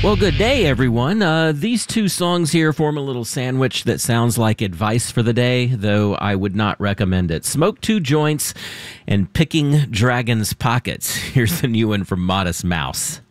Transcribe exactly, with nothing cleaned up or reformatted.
Well, good day, everyone. Uh, these two songs here form a little sandwich that sounds like advice for the day, though I would not recommend it. Smoke Two Joints and Picking Dragon's Pockets. Here's the new one from Modest Mouse.